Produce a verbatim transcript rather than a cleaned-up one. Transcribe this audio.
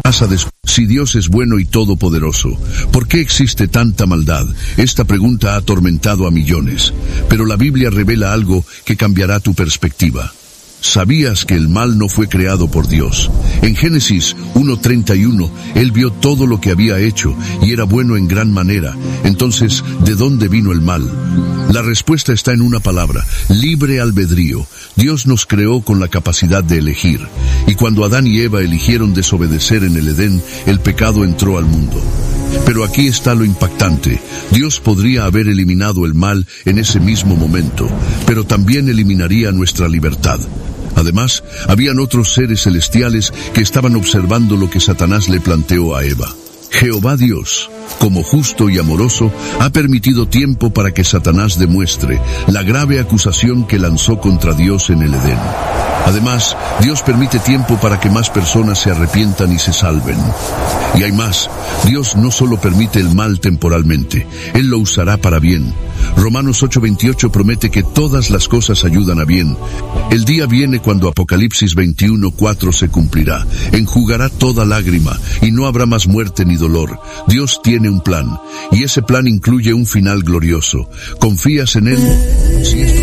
pasa después. Si Dios es bueno y todopoderoso, ¿por qué existe tanta maldad? Esta pregunta ha atormentado a millones, pero la Biblia revela algo que cambiará tu perspectiva. ¿Sabías que el mal no fue creado por Dios? En Génesis uno treinta y uno, Él vio todo lo que había hecho y era bueno en gran manera. Entonces, ¿de dónde vino el mal? La respuesta está en una palabra: libre albedrío. Dios nos creó con la capacidad de elegir. Y cuando Adán y Eva eligieron desobedecer en el Edén, el pecado entró al mundo. Pero aquí está lo impactante. Dios podría haber eliminado el mal en ese mismo momento, pero también eliminaría nuestra libertad. Además, habían otros seres celestiales que estaban observando lo que Satanás le planteó a Eva. Jehová Dios, como justo y amoroso, ha permitido tiempo para que Satanás demuestre la grave acusación que lanzó contra Dios en el Edén. Además, Dios permite tiempo para que más personas se arrepientan y se salven. Y hay más. Dios no solo permite el mal temporalmente, Él lo usará para bien. Romanos ocho veintiocho promete que todas las cosas ayudan a bien. El día viene cuando Apocalipsis veintiuno cuatro se cumplirá. Enjugará toda lágrima y no habrá más muerte ni dolor. Dios tiene un plan, y ese plan incluye un final glorioso. ¿Confías en Él? Si esto